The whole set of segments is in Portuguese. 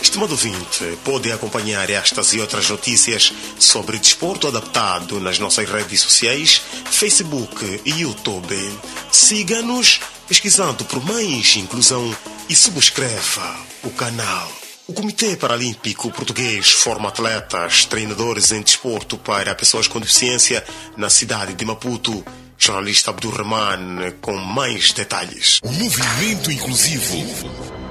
Estimado ouvinte, pode acompanhar estas e outras notícias sobre desporto adaptado nas nossas redes sociais, Facebook e YouTube. Siga-nos pesquisando por mais inclusão e subscreva o canal. O Comitê Paralímpico Português forma atletas, treinadores em desporto para pessoas com deficiência na cidade de Maputo. Jornalista Abdulrahman com mais detalhes. O movimento inclusivo.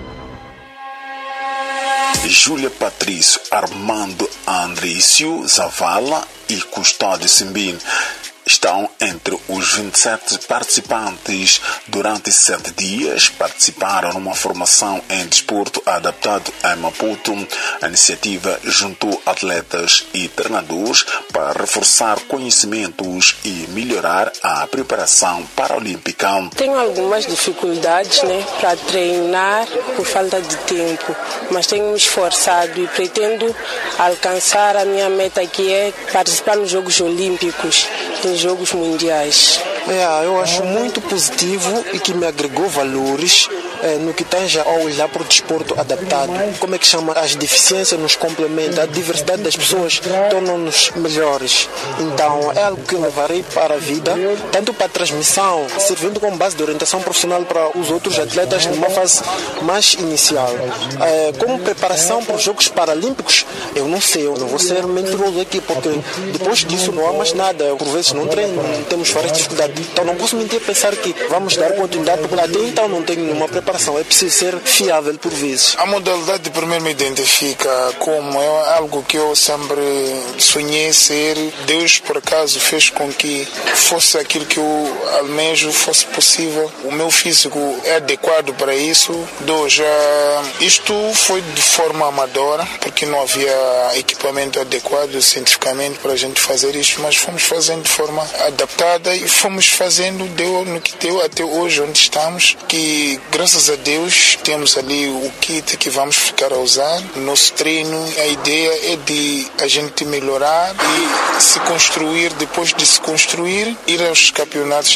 Júlia Patrício, Armando Andrício Zavala e Custódio Simbin estão entre os 27 participantes. Durante 7 dias, participaram numa formação em desporto adaptado em Maputo. A iniciativa juntou atletas e treinadores para reforçar conhecimentos e melhorar a preparação paralímpica. Tenho algumas dificuldades, para treinar por falta de tempo, mas tenho me esforçado e pretendo alcançar a minha meta, que é participar nos Jogos Olímpicos, nos Jogos Mundiais. Eu acho muito positivo e que me agregou valores no que tange a olhar para o desporto adaptado. Como é que chama? As deficiências nos complementam, a diversidade das pessoas torna-nos melhores. Então é algo que eu levarei para a vida, tanto para a transmissão, servindo como base de orientação profissional para os outros atletas numa fase mais inicial. Como preparação para os Jogos Paralímpicos, eu não sei, eu não vou ser mentiroso aqui, porque depois disso não há mais nada. Por vezes não treino, temos várias dificuldades. Então não posso mentir e pensar que vamos dar continuidade, porque até então não tenho nenhuma preparação. É preciso ser fiável por vezes. A modalidade primeiro me identifica como algo que eu sempre sonhei ser. Deus, por acaso, fez com que fosse aquilo que eu almejo, fosse possível. O meu físico é adequado para isso. Isto foi de forma amadora, porque não havia equipamento adequado cientificamente para a gente fazer isto, mas fomos fazendo de forma adaptada e fomos fazendo, deu no que deu até hoje, onde estamos, que graças a Deus temos ali o kit que vamos ficar a usar. Nosso treino, a ideia é de a gente melhorar e se construir. Depois de se construir, ir aos campeonatos